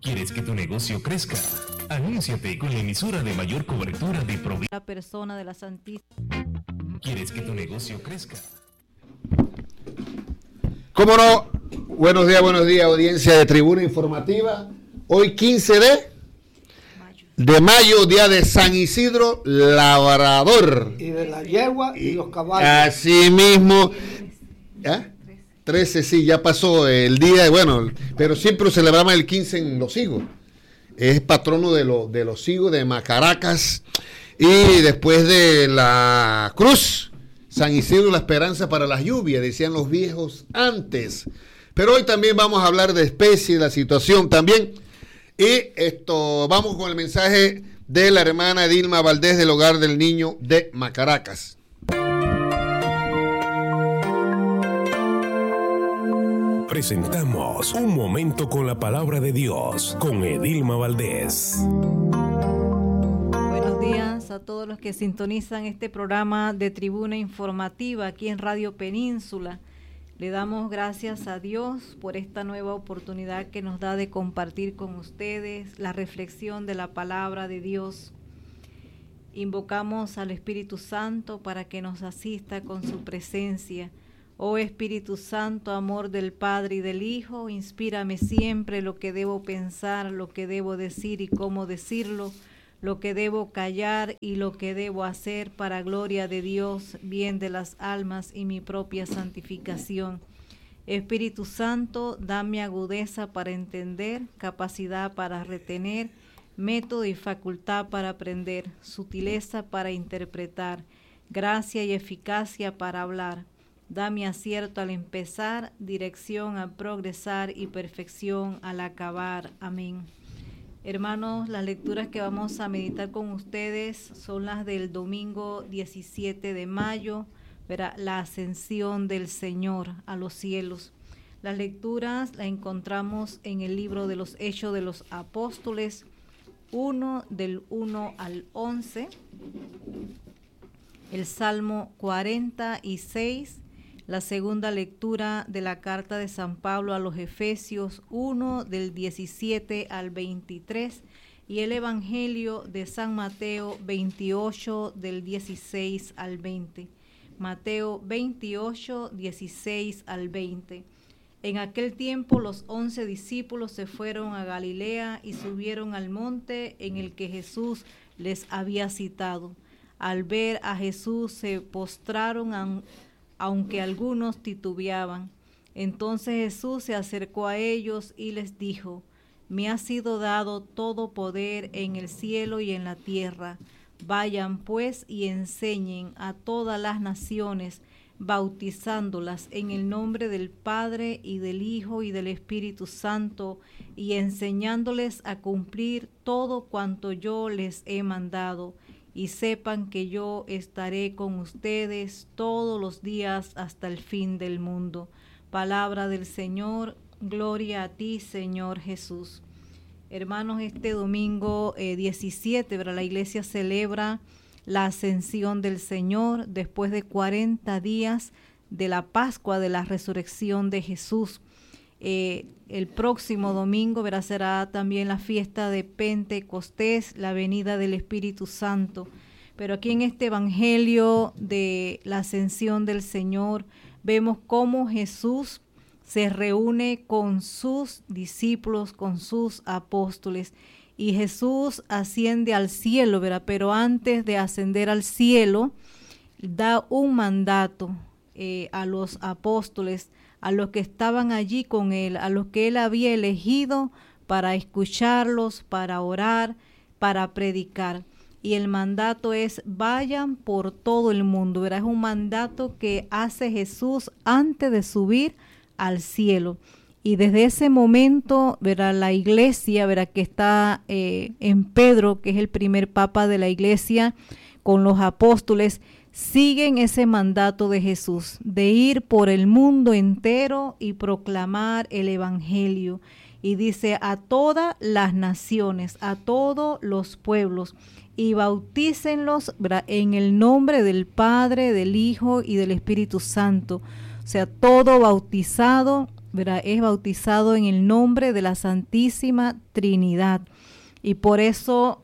¿Quieres que tu negocio crezca? Anúnciate con la emisora de mayor cobertura de provincia. La persona de la Santísima. ¿Quieres que tu negocio crezca? ¿Cómo no? Buenos días, audiencia de Tribuna Informativa. Hoy 15 de mayo, día de San Isidro Labrador. Y de la yegua y los caballos. Así mismo. ¿Ah? 13, sí, ya pasó el día, bueno, pero siempre celebramos el 15 en Los Higos. Es patrono de Los Higos, de Macaracas. Y después de la cruz, San Isidro, la esperanza para las lluvias, decían los viejos antes. Pero hoy también vamos a hablar de especies, la situación también. Y vamos con el mensaje de la hermana Dilma Valdés del Hogar del Niño de Macaracas. Presentamos Un Momento con la Palabra de Dios con Edilma Valdés. Buenos días a todos los que sintonizan este programa de Tribuna Informativa aquí en Radio Península. Le damos gracias a Dios por esta nueva oportunidad que nos da de compartir con ustedes la reflexión de la palabra de Dios. Invocamos al Espíritu Santo para que nos asista con su presencia. Oh Espíritu Santo, amor del Padre y del Hijo, inspírame siempre lo que debo pensar, lo que debo decir y cómo decirlo, lo que debo callar y lo que debo hacer para gloria de Dios, bien de las almas y mi propia santificación. Espíritu Santo, dame agudeza para entender, capacidad para retener, método y facultad para aprender, sutileza para interpretar, gracia y eficacia para hablar. Dame acierto al empezar, dirección al progresar y perfección al acabar. Amén. Hermanos, las lecturas que vamos a meditar con ustedes son las del domingo 17 de mayo, verá, la ascensión del Señor a los cielos. Las lecturas las encontramos en el libro de los Hechos de los Apóstoles, 1 del 1 al 11, el Salmo 46, la segunda lectura de la carta de San Pablo a los Efesios 1 del 17 al 23 y el Evangelio de San Mateo 28 del 16 al 20. Mateo 28, 16 al 20. En aquel tiempo los 11 discípulos se fueron a Galilea y subieron al monte en el que Jesús les había citado. Al ver a Jesús se postraron aunque algunos titubeaban. Entonces Jesús se acercó a ellos y les dijo: Me ha sido dado todo poder en el cielo y en la tierra. Vayan pues y enseñen a todas las naciones, bautizándolas en el nombre del Padre y del Hijo y del Espíritu Santo, y enseñándoles a cumplir todo cuanto yo les he mandado. Y sepan que yo estaré con ustedes todos los días hasta el fin del mundo. Palabra del Señor, gloria a ti, Señor Jesús. Hermanos, este domingo 17, ¿verdad? La iglesia celebra la ascensión del Señor después de 40 días de la Pascua, de la resurrección de Jesús. El próximo domingo, ¿verdad? Será también la fiesta de Pentecostés, la venida del Espíritu Santo. Pero aquí en este Evangelio de la ascensión del Señor vemos cómo Jesús se reúne con sus discípulos, con sus apóstoles, y Jesús asciende al cielo, ¿verdad? Pero antes de ascender al cielo, da un mandato a los apóstoles, a los que estaban allí con él, a los que él había elegido para escucharlos, para orar, para predicar. Y el mandato es: vayan por todo el mundo, ¿verdad? Es un mandato que hace Jesús antes de subir al cielo. Y desde ese momento, ¿verdad? La iglesia, ¿verdad? Que está en Pedro, que es el primer papa de la iglesia, con los apóstoles, siguen ese mandato de Jesús, de ir por el mundo entero y proclamar el Evangelio. Y dice: a todas las naciones, a todos los pueblos, y bautícenlos, ¿verdad? En el nombre del Padre, del Hijo y del Espíritu Santo. O sea, todo bautizado ¿verdad?, es bautizado en el nombre de la Santísima Trinidad. Y por eso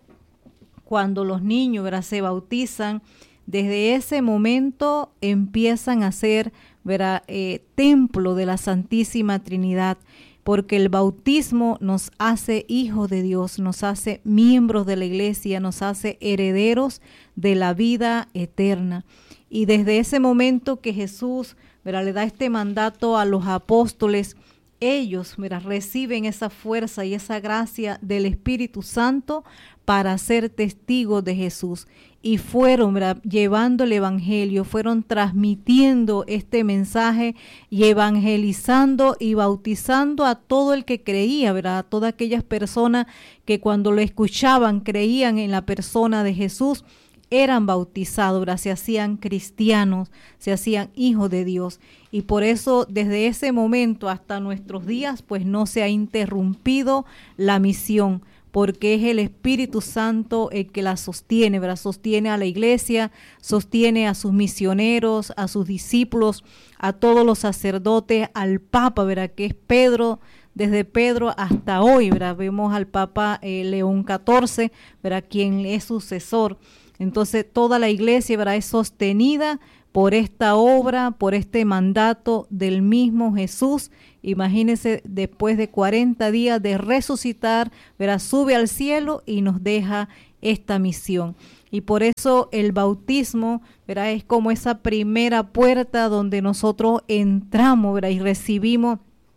cuando los niños, ¿verdad?, se bautizan, desde ese momento empiezan a ser, ¿verdad?, templo de la Santísima Trinidad, porque el bautismo nos hace hijos de Dios, nos hace miembros de la iglesia, nos hace herederos de la vida eterna. Y desde ese momento que Jesús, ¿verdad?, le da este mandato a los apóstoles, ellos, ¿verdad?, reciben esa fuerza y esa gracia del Espíritu Santo para ser testigos de Jesús. Y fueron, ¿verdad?, llevando el evangelio, fueron transmitiendo este mensaje y evangelizando y bautizando a todo el que creía, ¿verdad?, a todas aquellas personas que cuando lo escuchaban creían en la persona de Jesús, eran bautizados, ¿verdad?, se hacían cristianos, se hacían hijos de Dios. Y por eso desde ese momento hasta nuestros días pues no se ha interrumpido la misión, porque es el Espíritu Santo el que la sostiene, ¿verdad?, sostiene a la iglesia, sostiene a sus misioneros, a sus discípulos, a todos los sacerdotes, al Papa, ¿verdad?, que es Pedro. Desde Pedro hasta hoy, ¿verdad?, vemos al Papa León XIV, ¿verdad?, quien es sucesor. Entonces toda la iglesia, ¿verdad?, es sostenida por esta obra, por este mandato del mismo Jesús. Imagínense, después de 40 días de resucitar, ¿verdad?, sube al cielo y nos deja esta misión. Y por eso el bautismo, ¿verdad?, es como esa primera puerta donde nosotros entramos, ¿verdad?, y recibimos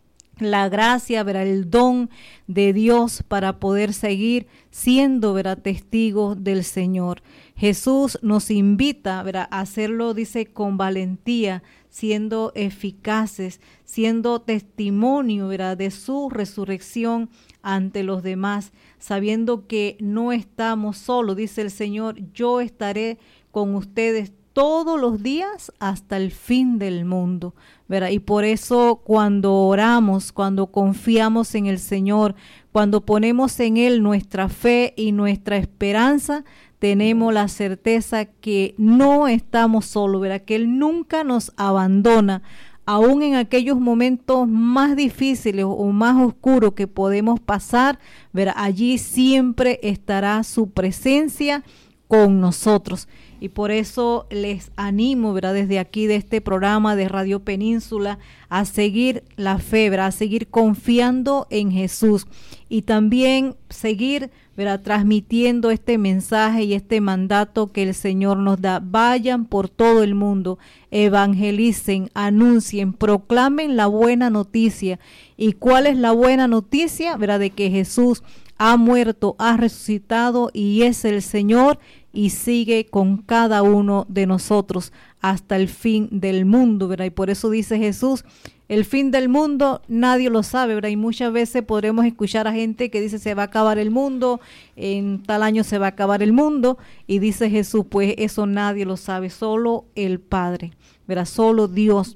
la gracia, ¿verdad?, el don de Dios para poder seguir siendo, ¿verdad?, testigos del Señor. Jesús nos invita, ¿verdad?, a hacerlo, dice, con valentía, siendo eficaces, siendo testimonio, ¿verdad?, de su resurrección ante los demás, sabiendo que no estamos solos. Dice el Señor, yo estaré con ustedes todos los días hasta el fin del mundo, ¿verdad? Y por eso cuando oramos, cuando confiamos en el Señor, cuando ponemos en Él nuestra fe y nuestra esperanza, tenemos la certeza que no estamos solos, ¿verdad?, que Él nunca nos abandona, aún en aquellos momentos más difíciles o más oscuros que podemos pasar, ¿verdad?, allí siempre estará su presencia con nosotros. Y por eso les animo, ¿verdad?, desde aquí, de este programa de Radio Península, a seguir la fe, ¿verdad?, a seguir confiando en Jesús y también seguir, ¿verdad?, transmitiendo este mensaje y este mandato que el Señor nos da. Vayan por todo el mundo, evangelicen, anuncien, proclamen la buena noticia. ¿Y cuál es la buena noticia? ¿Verdad?, de que Jesús ha muerto, ha resucitado y es el Señor y sigue con cada uno de nosotros hasta el fin del mundo, ¿verdad? Y por eso dice Jesús, el fin del mundo nadie lo sabe, ¿verdad? Y muchas veces podremos escuchar a gente que dice se va a acabar el mundo, en tal año se va a acabar el mundo, y dice Jesús, pues eso nadie lo sabe, solo el Padre, ¿verdad? Solo Dios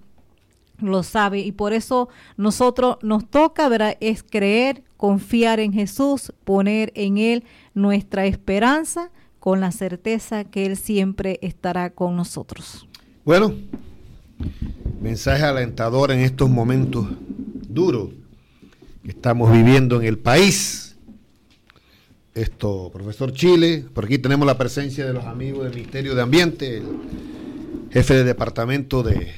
lo sabe. Y por eso nosotros nos toca, ¿verdad?, es creer, confiar en Jesús, poner en Él nuestra esperanza, con la certeza que Él siempre estará con nosotros. Bueno, mensaje alentador en estos momentos duros que estamos viviendo en el país. Profesor Chile, por aquí tenemos la presencia de los amigos del Ministerio de Ambiente, el jefe de departamento de...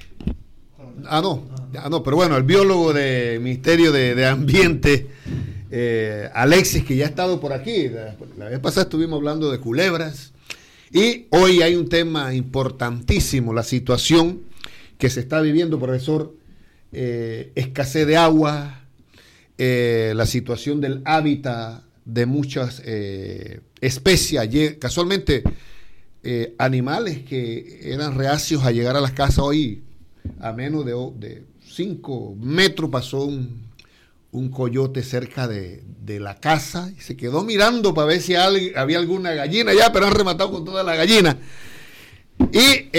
pero bueno, el biólogo del Ministerio de Ambiente, Alexis, que ya ha estado por aquí. La vez pasada estuvimos hablando de culebras y hoy hay un tema importantísimo, la situación que se está viviendo, profesor, escasez de agua, la situación del hábitat de muchas especies, casualmente animales que eran reacios a llegar a las casas. Hoy a menos de 5 metros pasó un coyote cerca de la casa y se quedó mirando para ver si había alguna gallina ya, pero han rematado con toda la gallina. Y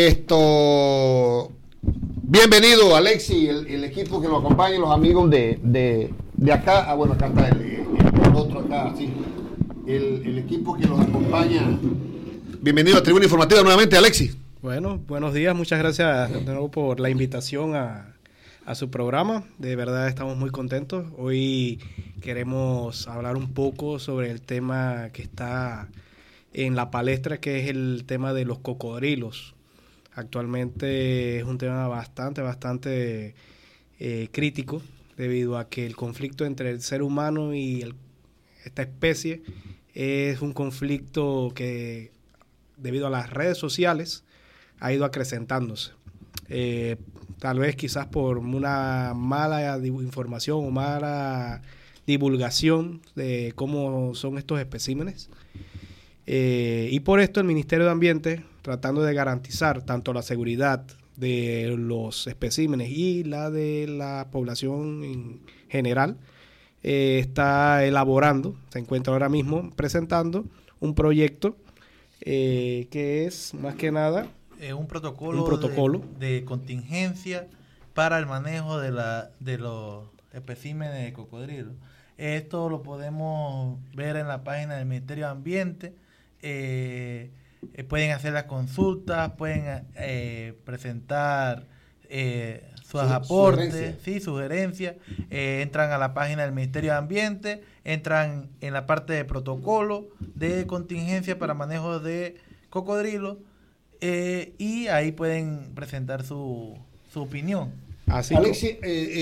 bienvenido Alexi, el equipo que lo acompaña, los amigos de acá. Bueno, acá está el otro acá, sí. El equipo que los acompaña. Bienvenido a Tribuna Informativa nuevamente, Alexi. Bueno, buenos días, muchas gracias de nuevo por la invitación a a su programa. De verdad estamos muy contentos. Hoy queremos hablar un poco sobre el tema que está en la palestra, que es el tema de los cocodrilos. Actualmente es un tema bastante crítico, debido a que el conflicto entre el ser humano y esta especie es un conflicto que, debido a las redes sociales, ha ido acrecentándose. Tal vez quizás por una mala información o mala divulgación de cómo son estos especímenes. Y por esto el Ministerio de Ambiente, tratando de garantizar tanto la seguridad de los especímenes y la de la población en general, está elaborando, se encuentra ahora mismo presentando un proyecto que es más que nada un protocolo de contingencia para el manejo de los especímenes de cocodrilo. Esto lo podemos ver en la página del Ministerio de Ambiente. Pueden hacer las consultas, pueden presentar sus aportes, sugerencias. Entran a la página del Ministerio de Ambiente, entran en la parte de protocolo de contingencia para manejo de cocodrilos, y ahí pueden presentar su opinión. Así Alexis,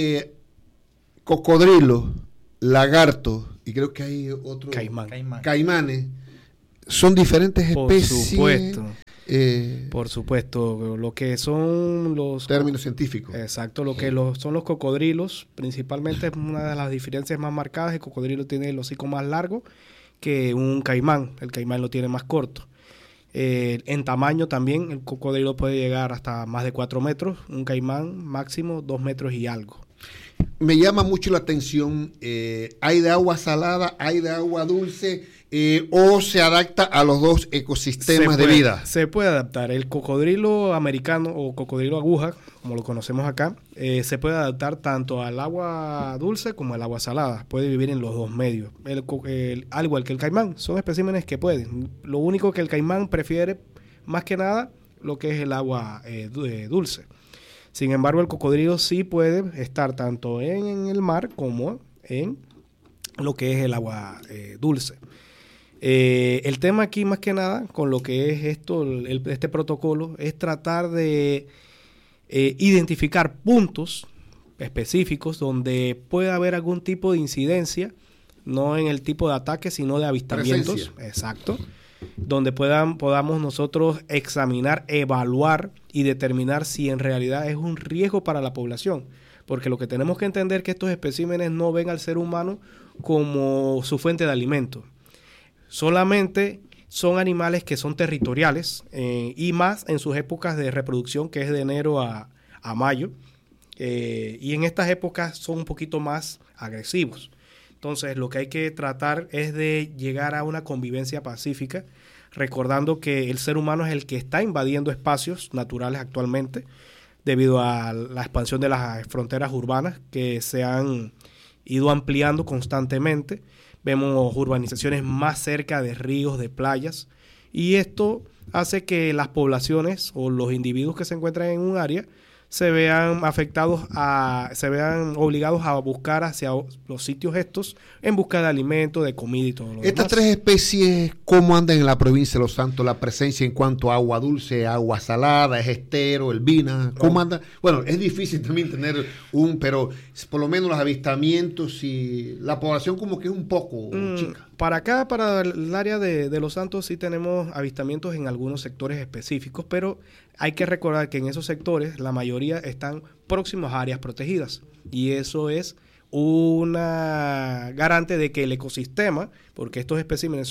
cocodrilo, lagarto y creo que hay otro caimanes, son diferentes especies. Por supuesto, lo que son los términos científicos. Exacto, lo que son los cocodrilos, principalmente una de las diferencias más marcadas. El cocodrilo tiene el hocico más largo que un caimán. El caimán lo tiene más corto. En tamaño también, el cocodrilo puede llegar hasta más de 4 metros, un caimán máximo 2 metros y algo. Me llama mucho la atención, ¿hay de agua salada, hay de agua dulce, o se adapta a los dos ecosistemas de vida? Se puede adaptar. El cocodrilo americano o cocodrilo aguja, como lo conocemos acá, se puede adaptar tanto al agua dulce como al agua salada. Puede vivir en los dos medios. Al igual que el caimán, son especímenes que pueden. Lo único que el caimán prefiere, más que nada, lo que es el agua dulce. Sin embargo, el cocodrilo sí puede estar tanto en el mar como en lo que es el agua dulce. El tema aquí, más que nada, con lo que es este protocolo, es tratar de identificar puntos específicos donde pueda haber algún tipo de incidencia, no en el tipo de ataque, sino de avistamientos. Presencia. Exacto. Donde podamos nosotros examinar, evaluar y determinar si en realidad es un riesgo para la población. Porque lo que tenemos que entender es que estos especímenes no ven al ser humano como su fuente de alimento. Solamente son animales que son territoriales, y más en sus épocas de reproducción, que es de enero a mayo. Y en estas épocas son un poquito más agresivos. Entonces, lo que hay que tratar es de llegar a una convivencia pacífica, recordando que el ser humano es el que está invadiendo espacios naturales actualmente, debido a la expansión de las fronteras urbanas que se han ido ampliando constantemente. Vemos urbanizaciones más cerca de ríos, de playas, y esto hace que las poblaciones o los individuos que se encuentran en un área se vean obligados a buscar hacia los sitios estos en busca de alimento, de comida y todo lo demás. Estas tres especies, ¿cómo andan en la provincia de Los Santos? La presencia en cuanto a agua dulce, agua salada, es estero, elvina, ¿cómo anda? Bueno, es difícil también tener pero por lo menos los avistamientos y la población como que es un poco chica. Para acá, para el área de Los Santos, sí tenemos avistamientos en algunos sectores específicos, pero hay que recordar que en esos sectores la mayoría están próximos a áreas protegidas, y eso es una garante de que el ecosistema, porque estos especímenes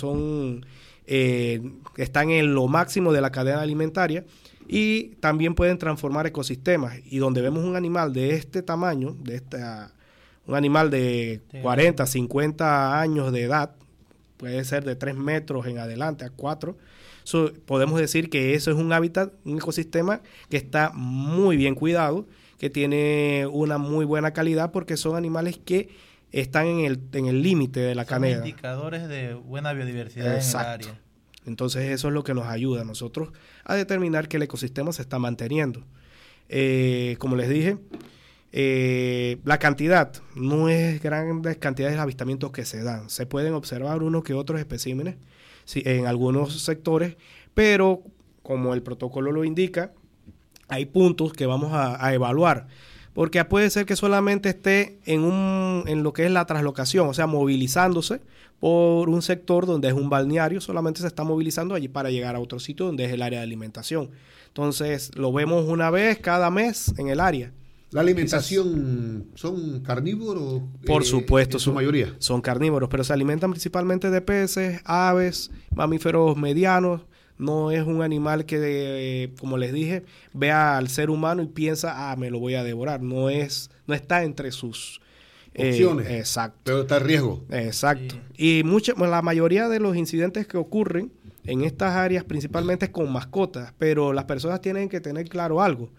están en lo máximo de la cadena alimentaria y también pueden transformar ecosistemas, y donde vemos un animal de este tamaño, un animal de 40, 50 años de edad, puede ser de 3 metros en adelante a 4, podemos decir que eso es un hábitat, un ecosistema que está muy bien cuidado, que tiene una muy buena calidad, porque son animales que están en el límite de la cadena. Son indicadores de buena biodiversidad. Exacto. En el área. Entonces eso es lo que nos ayuda a nosotros a determinar que el ecosistema se está manteniendo. Como les dije, La cantidad, no es grandes cantidades de avistamientos que se dan. Se pueden observar unos que otros especímenes en algunos sectores, pero como el protocolo lo indica, hay puntos que vamos a evaluar. Porque puede ser que solamente esté en lo que es la traslocación, o sea, movilizándose por un sector donde es un balneario, solamente se está movilizando allí para llegar a otro sitio donde es el área de alimentación. Entonces, lo vemos una vez cada mes en el área. ¿La alimentación son carnívoros? Por supuesto. En su mayoría. Son carnívoros, pero se alimentan principalmente de peces, aves, mamíferos medianos. No es un animal que, como les dije, vea al ser humano y piensa, me lo voy a devorar. No está entre sus opciones. Exacto. Pero está en riesgo. Exacto. Sí. Y la mayoría de los incidentes que ocurren en estas áreas principalmente es con mascotas, pero las personas tienen que tener claro algo.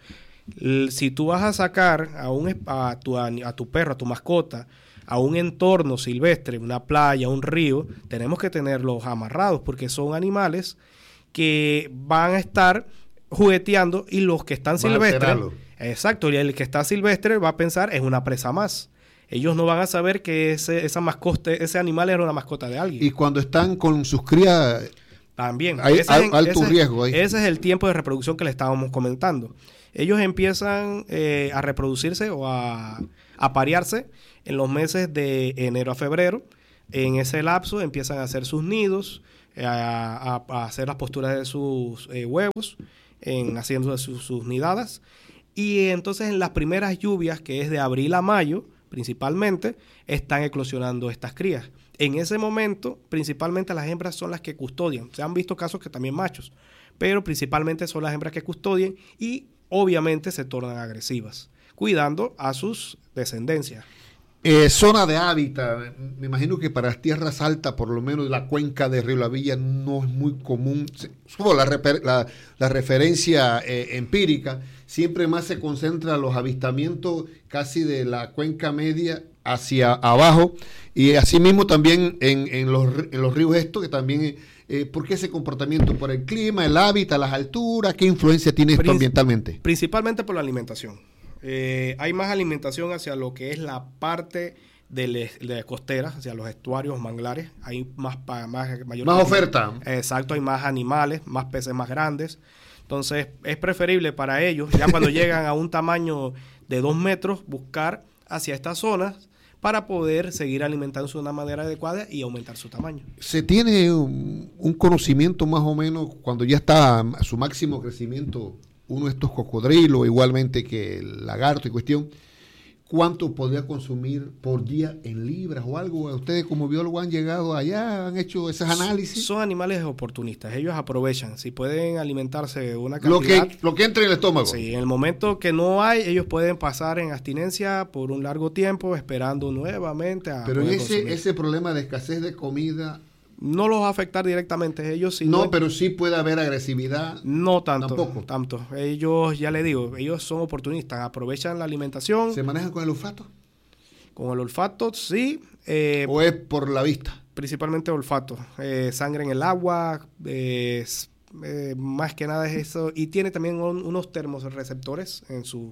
Si tú vas a sacar a tu perro, a tu mascota, a un entorno silvestre, una playa, un río, tenemos que tenerlos amarrados porque son animales que van a estar jugueteando y los que están silvestres, exacto, y el que está silvestre va a pensar es una presa más. Ellos no van a saber que esa mascota, ese animal era una mascota de alguien. Y cuando están con sus crías, también hay alto riesgo ahí. Ese es el tiempo de reproducción que le estábamos comentando. Ellos empiezan a reproducirse o a aparearse en los meses de enero a febrero. En ese lapso empiezan a hacer sus nidos, a hacer las posturas de sus huevos, haciendo sus nidadas. Y entonces en las primeras lluvias, que es de abril a mayo, principalmente, están eclosionando estas crías. En ese momento, principalmente las hembras son las que custodian. Se han visto casos que también machos, pero principalmente son las hembras que custodian y obviamente se tornan agresivas, cuidando a sus descendencias. Zona de hábitat, me imagino que para las tierras altas, por lo menos la cuenca de Río La Villa, no es muy común. La referencia empírica, siempre más se concentra los avistamientos casi de la cuenca media hacia abajo, y asimismo también en los ríos estos, que también, ¿por qué ese comportamiento? ¿Por el clima, el hábitat, las alturas? ¿Qué influencia tiene esto ambientalmente? Principalmente por la alimentación. Hay más alimentación hacia lo que es la parte de costera, hacia los estuarios, manglares. Hay más oferta. Exacto, hay más animales, más peces más grandes. Entonces, es preferible para ellos, ya cuando llegan a un tamaño de 2 metros, buscar hacia estas zonas para poder seguir alimentándose de una manera adecuada y aumentar su tamaño. ¿Se tiene un conocimiento más o menos cuando ya está a su máximo crecimiento uno de estos cocodrilos, igualmente que el lagarto y cuestión, cuánto podría consumir por día en libras o algo? ¿Ustedes como biólogos han llegado allá, han hecho esos análisis? Son animales oportunistas, ellos aprovechan, si pueden alimentarse de una cantidad. Lo que entre en el estómago. Sí, en el momento que no hay, ellos pueden pasar en abstinencia por un largo tiempo, esperando nuevamente a Pero poder ese problema de escasez de comida no los va a afectar directamente ellos. Pero sí puede haber agresividad. No tanto. Tampoco. Tanto. Ellos, ya le digo, ellos son oportunistas, aprovechan la alimentación. ¿Se manejan con el olfato? Con el olfato, sí. ¿O es por la vista? Principalmente olfato. Sangre en el agua, más que nada es eso. Y tiene también unos termorreceptores en su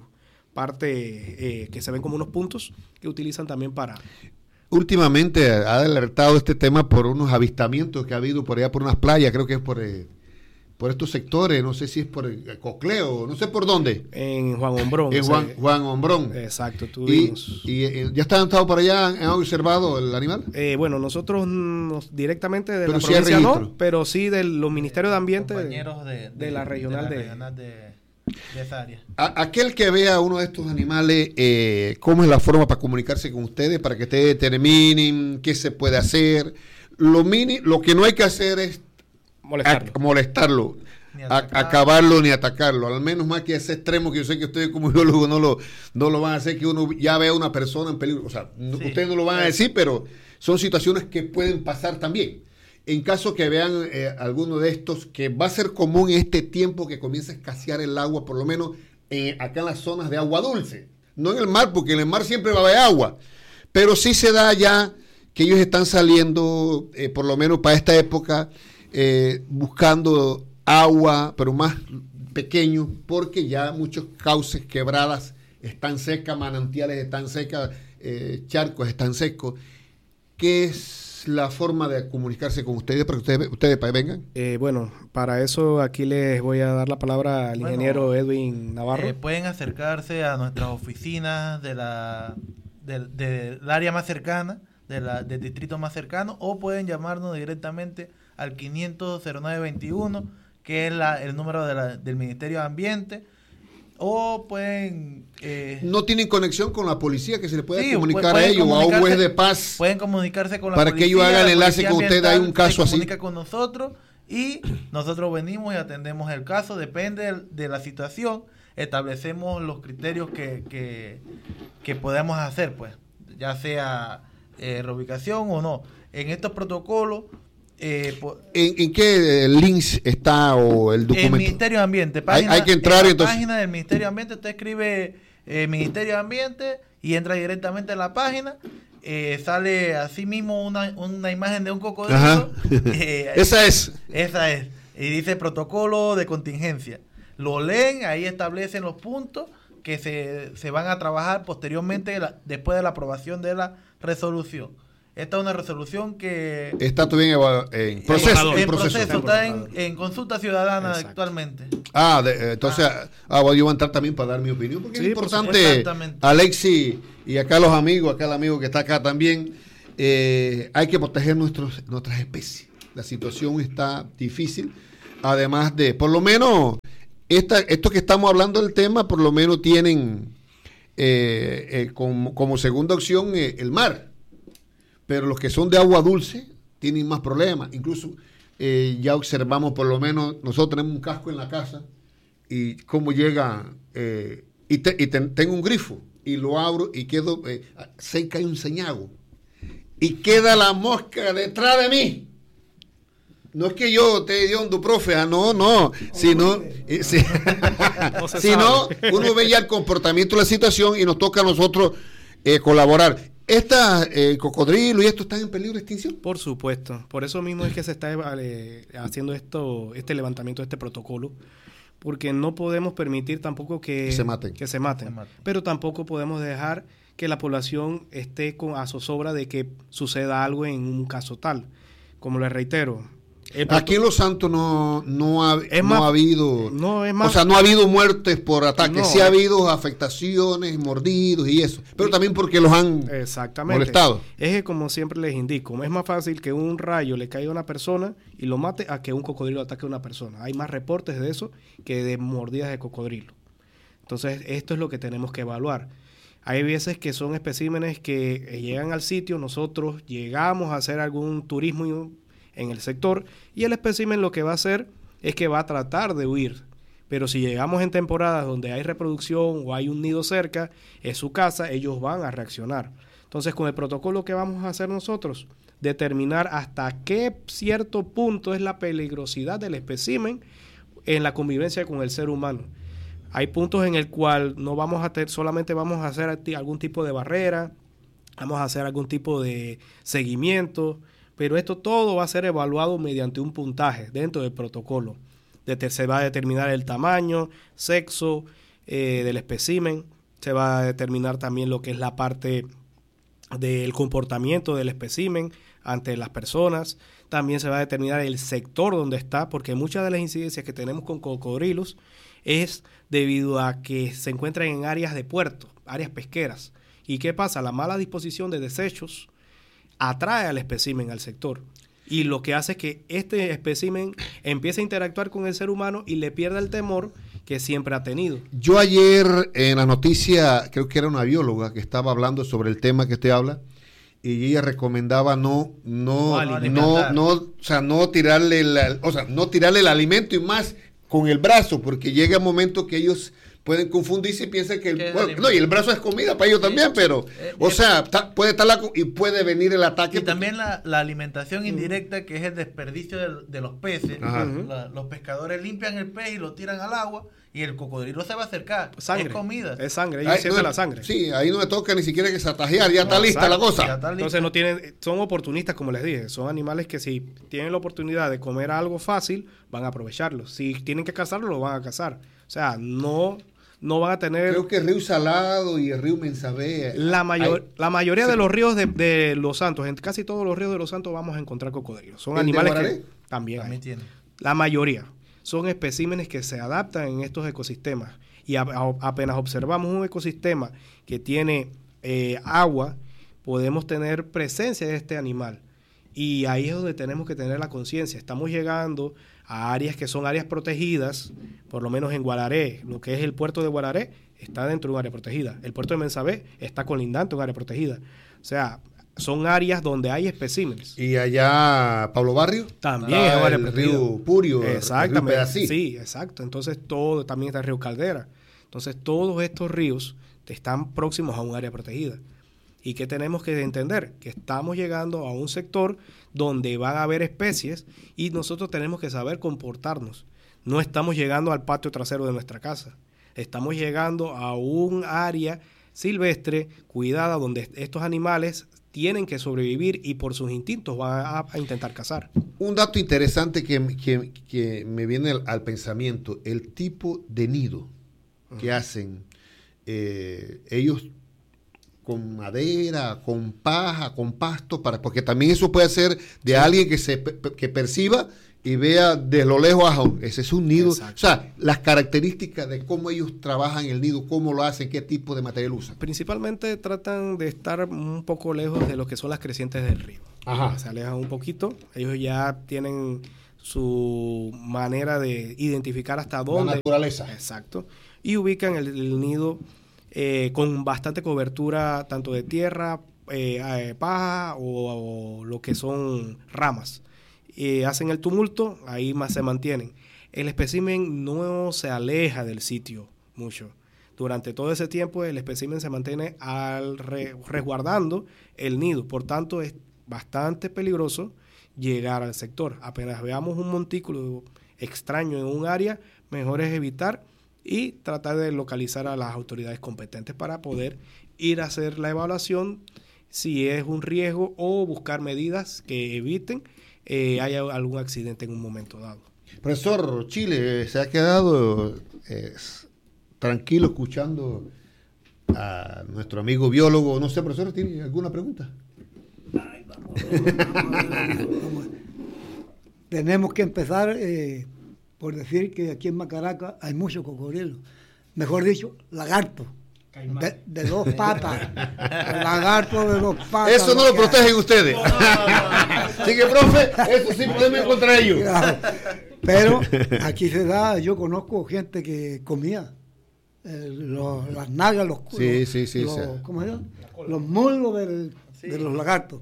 parte que se ven como unos puntos que utilizan también para... Últimamente ha alertado este tema por unos avistamientos que ha habido por allá por unas playas, creo que es por estos sectores, no sé si es por el Cocleo, no sé por dónde. En Juan Ombrón. En Juan Ombrón. Exacto, tuvimos. ¿Y ya estado por allá, han observado el animal? Bueno, nosotros directamente de pero la provincia no, pero sí de los ministerios de ambiente de la regional de esa área. Aquel que vea uno de estos animales, ¿cómo es la forma para comunicarse con ustedes, para que ustedes determinen qué se puede hacer? Lo que no hay que hacer es molestarlo, acabarlo ni atacarlo, al menos más que ese extremo que yo sé que ustedes como biólogos no lo van a hacer, que uno ya vea a una persona en peligro. O sea, sí, ustedes no lo van a decir, pero son situaciones que pueden pasar también. En caso que vean alguno de estos, que va a ser común en este tiempo que comienza a escasear el agua, por lo menos acá en las zonas de agua dulce, no en el mar, porque en el mar siempre va a haber agua, pero sí se da ya que ellos están saliendo, por lo menos para esta época, buscando agua, pero más pequeño, porque ya muchos cauces, quebradas, están secas, manantiales están secas, charcos están secos. ¿Qué es la forma de comunicarse con ustedes para que ustedes vengan? Bueno, para eso aquí les voy a dar la palabra al ingeniero Edwin Navarro. Pueden acercarse a nuestras oficinas del área más cercana, del distrito más cercano, o pueden llamarnos directamente al 500-0921, que es el número del Ministerio de Ambiente, o pueden... ¿No tienen conexión con la policía que se les pueda comunicar a pueden ellos o a un juez de paz? Pueden comunicarse con la para policía. Que ellos hagan el enlace con usted, hay un caso así. Se comunica con nosotros y nosotros venimos y atendemos el caso. Depende de la situación, establecemos los criterios que podemos hacer, pues, ya sea reubicación o no. En estos protocolos... ¿En qué links está o el documento? El Ministerio de Ambiente. Hay que entrar en la entonces. página del Ministerio de Ambiente, usted escribe Ministerio de Ambiente y entra directamente a la página. Sale así mismo una imagen de un cocodrilo. Esa es. Y dice protocolo de contingencia. Lo leen, ahí establecen los puntos que se van a trabajar posteriormente después de la aprobación de la resolución. Esta es una resolución que... Está todavía en proceso. Está en consulta ciudadana. Exacto. Actualmente. Entonces, yo voy a entrar también para dar mi opinión, porque es importante, Alexi, y acá los amigos, acá el amigo que está acá también, hay que proteger nuestras especies. La situación está difícil, además de, por lo menos, esto que estamos hablando del tema, por lo menos tienen como segunda opción el mar. Pero los que son de agua dulce tienen más problemas. Incluso ya observamos, por lo menos, nosotros tenemos un casco en la casa y cómo llega, tengo un grifo y lo abro y quedo, cerca hay un ceñago y queda la mosca detrás de mí. No es que yo te hediondo, profe, no, sino uno ve ya el comportamiento de la situación y nos toca a nosotros colaborar. ¿Cocodrilo y esto están en peligro de extinción? Por supuesto. Por eso mismo es que se está haciendo este levantamiento de este protocolo, porque no podemos permitir tampoco que se maten. Pero tampoco podemos dejar que la población esté a zozobra de que suceda algo en un caso tal. Como les reitero, aquí en Los Santos no ha habido muertes por ataques, sí ha habido afectaciones, mordidos y eso, pero también porque los han molestado. Es que, como siempre les indico, es más fácil que un rayo le caiga a una persona y lo mate a que un cocodrilo ataque a una persona. Hay más reportes de eso que de mordidas de cocodrilo. Entonces, esto es lo que tenemos que evaluar. Hay veces que son especímenes que llegan al sitio, nosotros llegamos a hacer algún turismo en el sector y el espécimen lo que va a hacer es que va a tratar de huir. Pero si llegamos en temporadas donde hay reproducción o hay un nido cerca, es su casa, ellos van a reaccionar. Entonces, con el protocolo que vamos a hacer nosotros, determinar hasta qué cierto punto es la peligrosidad del espécimen en la convivencia con el ser humano. Hay puntos en el cual no vamos a solamente vamos a hacer algún tipo de barrera, vamos a hacer algún tipo de seguimiento, pero esto todo va a ser evaluado mediante un puntaje dentro del protocolo. Se va a determinar el tamaño, sexo del espécimen, se va a determinar también lo que es la parte del comportamiento del espécimen ante las personas, también se va a determinar el sector donde está, porque muchas de las incidencias que tenemos con cocodrilos es debido a que se encuentran en áreas de puerto, áreas pesqueras. ¿Y qué pasa? La mala disposición de desechos atrae al espécimen al sector y lo que hace es que este espécimen empiece a interactuar con el ser humano y le pierda el temor que siempre ha tenido. Yo ayer en la noticia, creo que era una bióloga que estaba hablando sobre el tema que usted habla y ella recomendaba no tirarle el alimento y más con el brazo, porque llega un momento que ellos pueden confundirse y piensan que y el brazo es comida para ellos también, pero puede estar y puede venir el ataque. Y también la alimentación indirecta, que es el desperdicio de los peces. Los pescadores limpian el pez y lo tiran al agua y el cocodrilo se va a acercar. Sangre, es comida. Es sangre, ellos sienten la sangre. Sí, ahí no le toca ni siquiera que satajear, ya está lista la cosa. Entonces son oportunistas, como les dije, son animales que si tienen la oportunidad de comer algo fácil, van a aprovecharlo. Si tienen que cazarlo, lo van a cazar. O sea, no no van a tener... Creo que el río Salado y el río Mensabé. La mayoría de los ríos de Los Santos, en casi todos los ríos de Los Santos vamos a encontrar cocodrilos. Son animales que también tienen. La mayoría son especímenes que se adaptan en estos ecosistemas. Y apenas observamos un ecosistema que tiene agua, podemos tener presencia de este animal. Y ahí es donde tenemos que tener la conciencia. Estamos llegando a áreas que son áreas protegidas, por lo menos en Guararé, lo que es el puerto de Guararé está dentro de un área protegida. El puerto de Mensabé está colindante a un área protegida. O sea, son áreas donde hay especímenes. Y allá Pablo Barrio también es un área el protegida. río Purio, exactamente, el río Pedací. Sí, exacto. Entonces todo, también está el río Caldera. Entonces todos estos ríos están próximos a un área protegida. ¿Y qué tenemos que entender? Que estamos llegando a un sector donde van a haber especies y nosotros tenemos que saber comportarnos. No estamos llegando al patio trasero de nuestra casa. Estamos llegando a un área silvestre, cuidada, donde estos animales tienen que sobrevivir y por sus instintos van a intentar cazar. Un dato interesante que me viene al pensamiento, el tipo de nido que hacen ellos con madera, con paja, con pasto, porque también eso puede ser de alguien que perciba y vea de lo lejos, ese es un nido. Exacto. O sea, las características de cómo ellos trabajan el nido, cómo lo hacen, qué tipo de material usan. Principalmente tratan de estar un poco lejos de lo que son las crecientes del río. Ajá. Se alejan un poquito, ellos ya tienen su manera de identificar hasta dónde. La naturaleza. Exacto. Y ubican el nido con bastante cobertura tanto de tierra, paja o lo que son ramas. Hacen el tumulto, ahí más se mantienen. El espécimen no se aleja del sitio mucho. Durante todo ese tiempo el espécimen se mantiene resguardando el nido. Por tanto, es bastante peligroso llegar al sector. Apenas veamos un montículo extraño en un área, mejor es evitar y tratar de localizar a las autoridades competentes para poder ir a hacer la evaluación si es un riesgo o buscar medidas que eviten haya algún accidente en un momento dado. Profesor Chile, ¿se ha quedado tranquilo escuchando a nuestro amigo biólogo? No sé, profesor, ¿tiene alguna pregunta? Ay, vamos. Tenemos que empezar por decir que aquí en Macaraca hay muchos cocodrilos. Mejor dicho, lagartos. De dos patas. Lagartos de dos patas. Eso no lo protegen ustedes. No. Así que, profe, eso sí podemos encontrar ellos. Claro. Pero aquí se da, yo conozco gente que comía las nalgas, los ¿cómo se llama? Los muslos de los lagartos.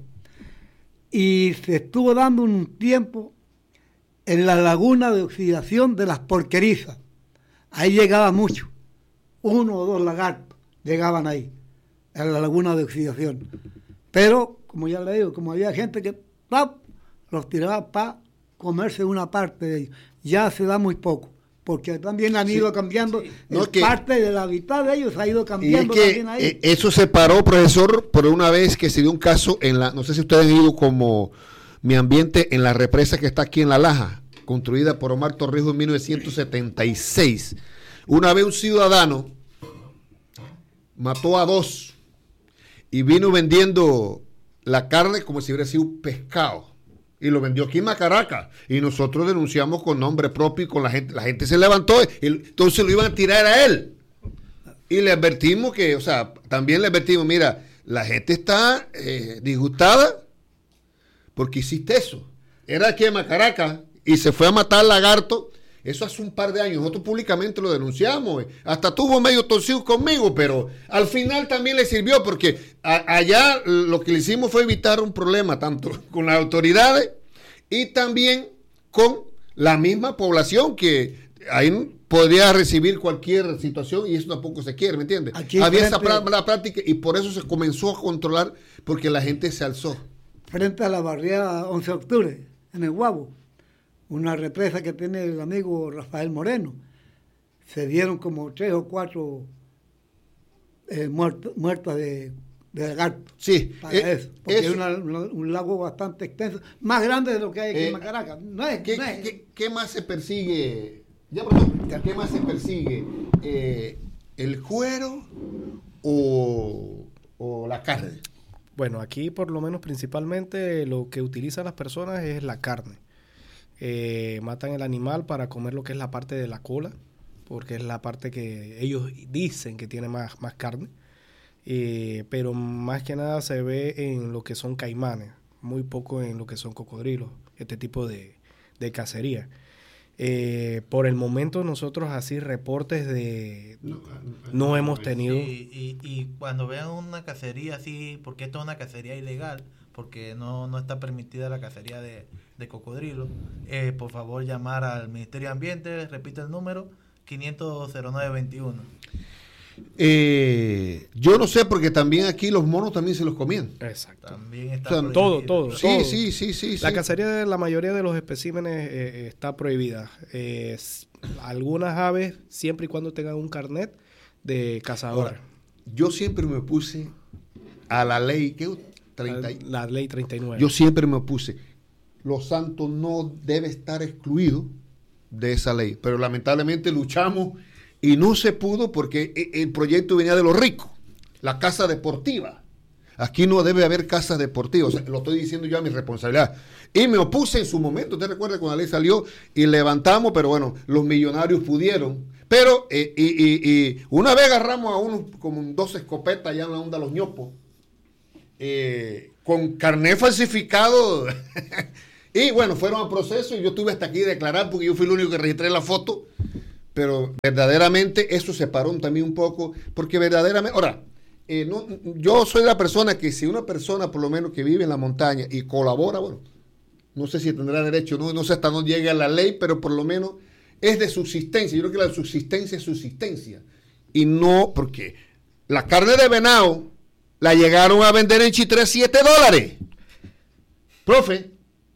Y se estuvo dando un tiempo en la laguna de oxidación de las Porquerizas. Ahí llegaba mucho. 1 o 2 lagartos llegaban ahí, a la laguna de oxidación. Pero, como ya le digo, como había gente que los tiraba para comerse una parte de ellos. Ya se da muy poco, porque también han ido cambiando, parte del hábitat de ellos ha ido cambiando también ahí. Eso se paró, profesor, por una vez que se dio un caso no sé si ustedes han ido como Mi Ambiente, en la represa que está aquí en La Laja, construida por Omar Torrijos en 1976. Una vez un ciudadano mató a 2 y vino vendiendo la carne como si hubiera sido un pescado y lo vendió aquí en Macaraca y nosotros denunciamos con nombre propio y con la gente se levantó y entonces lo iban a tirar a él y le advertimos también le advertimos, mira, la gente está disgustada porque hiciste eso, era aquí en Macaraca y se fue a matar lagarto. Eso hace un par de años, nosotros públicamente lo denunciamos, hasta tuvo medio torcido conmigo, pero al final también le sirvió porque allá lo que le hicimos fue evitar un problema tanto con las autoridades y también con la misma población que ahí podría recibir cualquier situación y eso tampoco se quiere, ¿me entiendes? Había esa mala práctica y por eso se comenzó a controlar porque la gente se alzó. Frente a la barriada 11 de octubre, en el Guabo, una represa que tiene el amigo Rafael Moreno. Se dieron como 3 o 4 muertas de lagarto. Sí. Para eso. Porque es un lago bastante extenso, más grande de lo que hay aquí en Macaraca. ¿Qué más se persigue? ¿Qué más se persigue el cuero o la carne? Bueno, aquí por lo menos principalmente lo que utilizan las personas es la carne. Matan el animal para comer lo que es la parte de la cola, porque es la parte que ellos dicen que tiene más carne. Pero más que nada se ve en lo que son caimanes, muy poco en lo que son cocodrilos, este tipo de cacería. Por el momento nosotros así reportes no hemos tenido. Sí, y cuando vean una cacería así, porque esto es una cacería ilegal, porque no está permitida la cacería de cocodrilos, por favor llamar al Ministerio de Ambiente, repito el número, 500-0921. Yo no sé, porque también aquí los monos también se los comían. Exacto. También está todo. Sí. La cacería de la mayoría de los especímenes está prohibida. Algunas aves, siempre y cuando tengan un carnet de cazador. Ahora, yo siempre me opuse a la ley, ¿qué? La ley 39. Yo siempre me opuse. Los Santos no debe estar excluido de esa ley, pero lamentablemente luchamos y no se pudo porque el proyecto venía de los ricos, la casa deportiva. Aquí no debe haber casas deportivas, o sea, lo estoy diciendo yo a mi responsabilidad. Y me opuse en su momento, usted recuerda cuando la ley salió y levantamos, pero bueno, los millonarios pudieron. Pero y una vez agarramos a unos como 12 escopetas allá en la onda Los Ñopos, con carnet falsificado. Y bueno, fueron a proceso y yo estuve hasta aquí a declarar porque yo fui el único que registré la foto. Pero verdaderamente eso se paró también un poco, porque verdaderamente, ahora, yo soy la persona que si una persona por lo menos que vive en la montaña y colabora, bueno, no sé si tendrá derecho, no sé hasta dónde llega la ley, pero por lo menos es de subsistencia. Yo creo que la subsistencia es subsistencia. Y no, porque la carne de venado la llegaron a vender en Chitré a $7. Profe,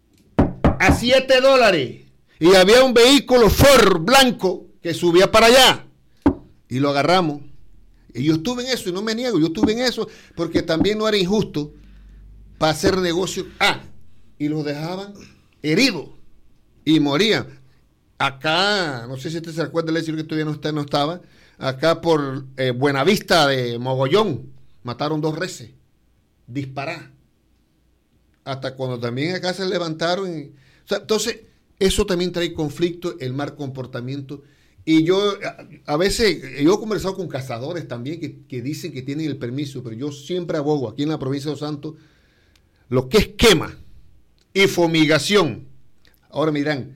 a $7. Y había un vehículo Ford blanco que subía para allá y lo agarramos. Y yo estuve en eso y no me niego, yo estuve en eso porque también no era injusto para hacer negocio. Y los dejaban heridos y morían. Acá, no sé si usted se acuerda del hecho que todavía no estaba, acá por Buenavista de Mogollón, mataron 2 reses, disparadas. Hasta cuando también acá se levantaron. O sea, entonces, eso también trae conflicto, el mal comportamiento. Y yo, a veces, yo he conversado con cazadores también que dicen que tienen el permiso, pero yo siempre abogo aquí en la provincia de Los Santos, lo que es quema y fumigación. Ahora me dirán,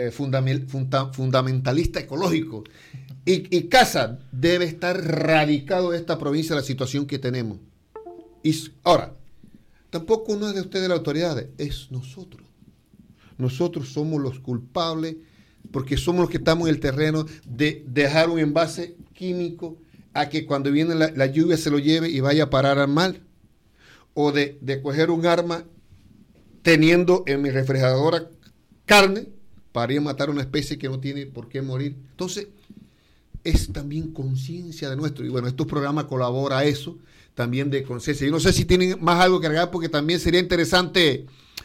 fundamentalista ecológico. Y caza debe estar radicado de esta provincia la situación que tenemos. Y ahora, tampoco no es de ustedes las autoridades, es nosotros. Nosotros somos los culpables porque somos los que estamos en el terreno de dejar un envase químico a que cuando viene la lluvia se lo lleve y vaya a parar al mar. O de coger un arma teniendo en mi refrigeradora carne para ir a matar una especie que no tiene por qué morir. Entonces, es también conciencia de nuestro. Y bueno, estos programas colaboran a eso, también de conciencia. Yo no sé si tienen más algo que agregar porque también sería interesante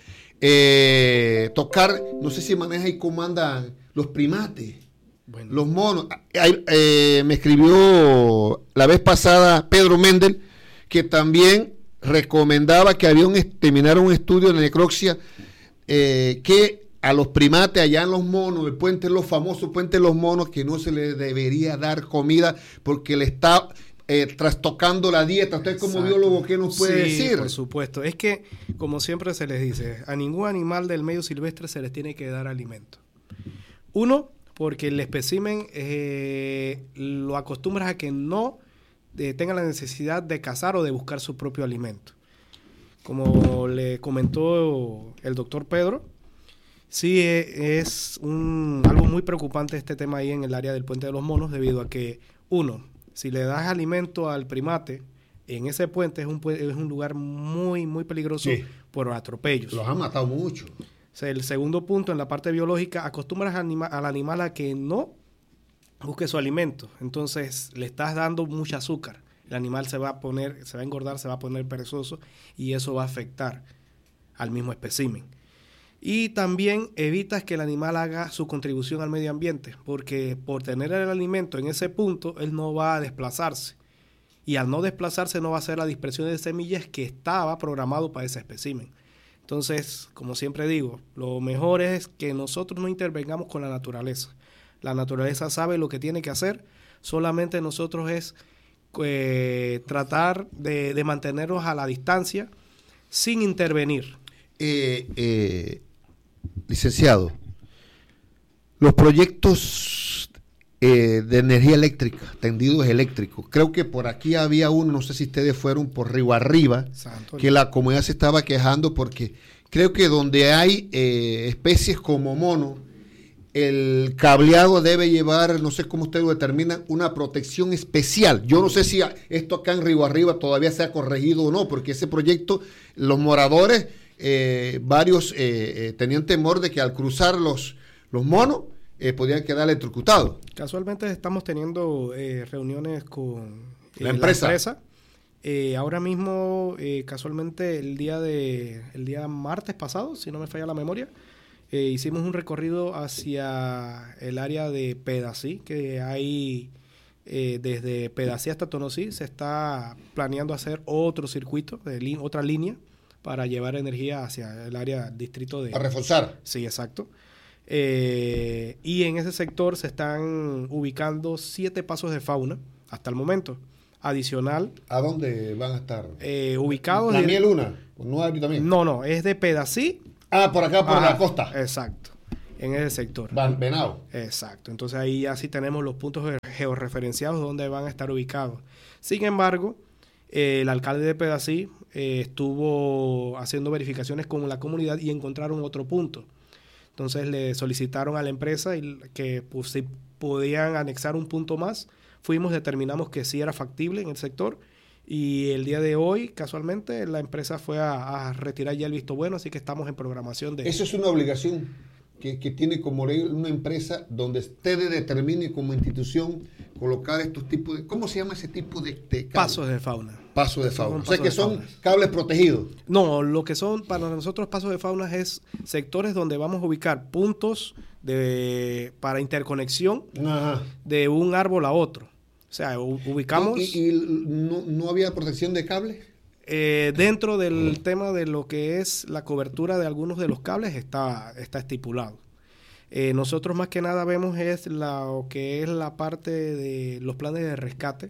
tocar, no sé si maneja y comandan los primates, bueno, los monos. Me escribió la vez pasada Pedro Mendel, que también recomendaba que terminaron un estudio de necropsia que a los primates allá en los monos, el puente, los famosos puentes de los monos, que no se les debería dar comida porque le está trastocando la dieta. Usted como biólogo, ¿qué nos puede decir? Por supuesto. Es que, como siempre se les dice, a ningún animal del medio silvestre se les tiene que dar alimento. Uno, porque el espécimen lo acostumbras a que no tenga la necesidad de cazar o de buscar su propio alimento. Como le comentó el doctor Pedro, sí es algo muy preocupante este tema ahí en el área del Puente de los Monos, debido a que, uno, si le das alimento al primate, en ese puente es un lugar muy, muy peligroso por atropellos. Los han matado mucho. O sea, el segundo punto, en la parte biológica, acostumbras al animal a que no busque su alimento. Entonces, le estás dando mucho azúcar. El animal se va a engordar, se va a poner perezoso y eso va a afectar al mismo espécimen. Y también evitas que el animal haga su contribución al medio ambiente, porque por tener el alimento en ese punto, él no va a desplazarse. Y al no desplazarse no va a hacer la dispersión de semillas que estaba programado para ese espécimen. Entonces, como siempre digo, lo mejor es que nosotros no intervengamos con la naturaleza. La naturaleza sabe lo que tiene que hacer, solamente nosotros es tratar de mantenernos a la distancia sin intervenir. Licenciado, los proyectos de energía eléctrica, tendidos eléctricos, creo que por aquí había uno, no sé si ustedes fueron por Río Arriba, que la comunidad se estaba quejando porque creo que donde hay especies como mono, el cableado debe llevar, no sé cómo ustedes lo determinan, una protección especial. Yo no sé si esto acá en Río Arriba todavía se ha corregido o no, porque ese proyecto, los moradores, varios tenían temor de que al cruzar los monos podían quedar electrocutados. Casualmente estamos teniendo reuniones con la empresa. Ahora mismo, casualmente, el día martes pasado, si no me falla la memoria, hicimos un recorrido hacia el área de Pedací, que hay desde Pedací hasta Tonosí. Se está planeando hacer otro circuito, otra línea, para llevar energía hacia el área del distrito de... Para reforzar. Sí, exacto. Y en ese sector se están ubicando 7 pasos de fauna hasta el momento. Adicional. ¿A dónde van a estar? Ubicados... ¿La Miel una? ¿No hay también? No, es de Pedací. Por acá, por la costa. Exacto. En ese sector. Venado. Exacto. Entonces ahí ya sí tenemos los puntos georreferenciados donde van a estar ubicados. Sin embargo, el alcalde de Pedací estuvo haciendo verificaciones con la comunidad y encontraron otro punto. Entonces le solicitaron a la empresa que pues, si podían anexar un punto más. Determinamos que sí era factible en el sector. Y el día de hoy, casualmente, la empresa fue a retirar ya el visto bueno, así que estamos en programación de... Eso es una obligación que tiene como ley una empresa donde ustedes determine como institución colocar estos tipos de... ¿Cómo se llama ese tipo de cables? Pasos de fauna. Pasos de fauna. O sea que son cables protegidos. No, lo que son para nosotros pasos de fauna es sectores donde vamos a ubicar puntos para interconexión de un árbol a otro. O sea, ubicamos... ¿Y no había protección de cables? Dentro del tema de lo que es la cobertura de algunos de los cables está estipulado. Nosotros más que nada vemos lo que es la parte de los planes de rescate,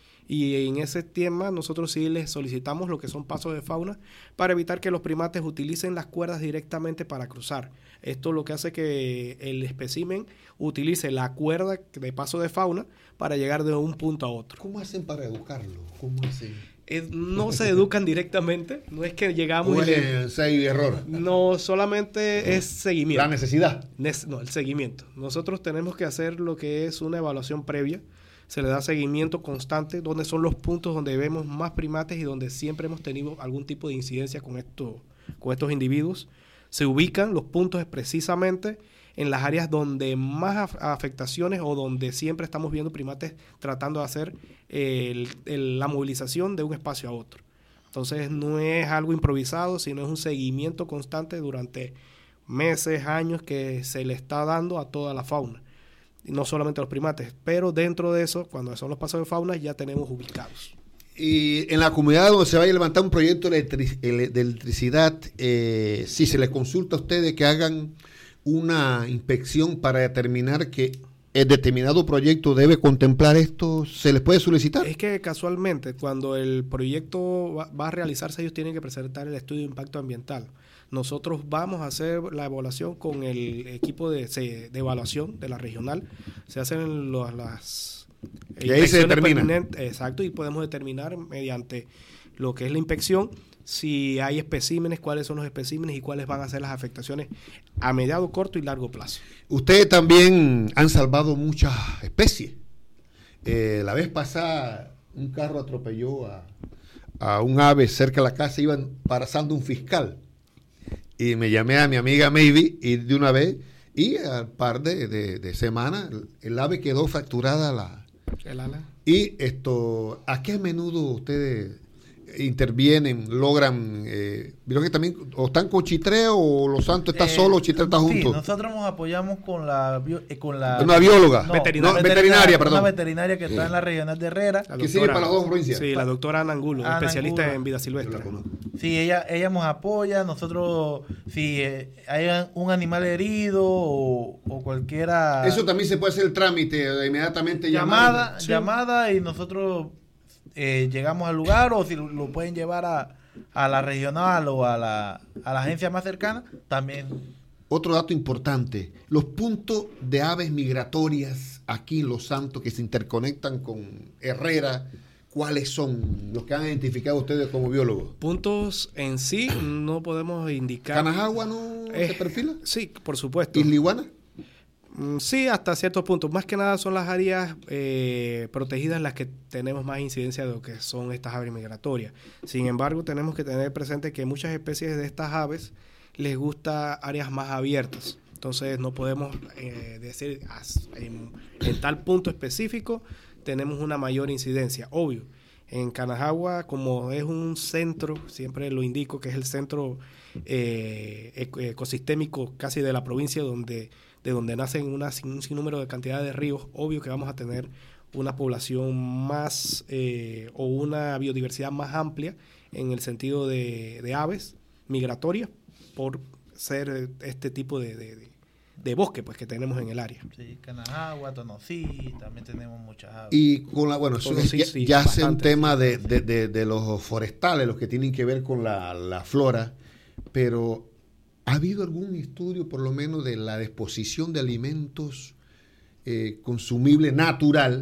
y en ese tema nosotros sí les solicitamos lo que son pasos de fauna para evitar que los primates utilicen las cuerdas directamente para cruzar. Esto lo que hace que el espécimen utilice la cuerda de paso de fauna para llegar de un punto a otro. ¿Cómo hacen para educarlo? ¿Cómo hacen? No se educan directamente, no es que llegamos ensayo y error. No, solamente es seguimiento. La necesidad. No, el seguimiento. Nosotros tenemos que hacer lo que es una evaluación previa. Se le da seguimiento constante, donde son los puntos donde vemos más primates y donde siempre hemos tenido algún tipo de incidencia con estos individuos. Se ubican los puntos precisamente en las áreas donde más afectaciones o donde siempre estamos viendo primates tratando de hacer la movilización de un espacio a otro. Entonces no es algo improvisado, sino es un seguimiento constante durante meses, años que se le está dando a toda la fauna. Y no solamente a los primates, pero dentro de eso, cuando son los pasos de fauna, ya tenemos ubicados. Y en la comunidad donde se vaya a levantar un proyecto de electricidad, si se les consulta a ustedes que hagan una inspección para determinar que el determinado proyecto debe contemplar esto, ¿se les puede solicitar? Es que casualmente, cuando el proyecto va a realizarse, ellos tienen que presentar el estudio de impacto ambiental. Nosotros vamos a hacer la evaluación con el equipo de evaluación de la regional. Se hacen las y ahí se determina. Exacto, y podemos determinar mediante lo que es la inspección si hay especímenes, cuáles son los especímenes y cuáles van a ser las afectaciones a mediano, corto y largo plazo. Ustedes también han salvado muchas especies. La vez pasada un carro atropelló a un ave cerca de la casa, iban pasando un fiscal. Y me llamé a mi amiga Maybe y de una vez, y al par de semanas, el ave quedó fracturada el ala. Y ¿a qué a menudo ustedes intervienen, logran, creo que también, o están con Chitré o Los Santos está solo, Chitré está junto. Sí, nosotros nos apoyamos con la una bióloga, veterinaria, perdón. Una veterinaria que está en la regional de Herrera. Que sigue para las dos provincias. Sí, la doctora Ana Angulo, especialista en vida silvestre. Sí, ella nos apoya, nosotros, si hay un animal herido o cualquiera... Eso también se puede hacer el trámite, inmediatamente llamada y nosotros llegamos al lugar, o si lo pueden llevar a la regional o a la agencia más cercana, también. Otro dato importante, los puntos de aves migratorias aquí en Los Santos que se interconectan con Herrera, ¿cuáles son los que han identificado ustedes como biólogos? Puntos en sí no podemos indicar. ¿Canajagua no se perfila? Sí, por supuesto. ¿Isla Iguana? Sí, hasta ciertos puntos. Más que nada son las áreas protegidas las que tenemos más incidencia de lo que son estas aves migratorias. Sin embargo, tenemos que tener presente que muchas especies de estas aves les gusta áreas más abiertas. Entonces no podemos decir en tal punto específico tenemos una mayor incidencia. Obvio, en Canajagua, como es un centro, siempre lo indico que es el centro ecosistémico casi de la provincia de donde nacen un sinnúmero de cantidad de ríos, obvio que vamos a tener una población más o una biodiversidad más amplia en el sentido de aves migratorias por ser este tipo de bosque pues que tenemos en el área. Sí, Canajagua, Tonosí, también tenemos muchas aves. Y con ya sea un tema sí. de los forestales, los que tienen que ver con la flora, pero ¿ha habido algún estudio por lo menos de la disposición de alimentos consumibles natural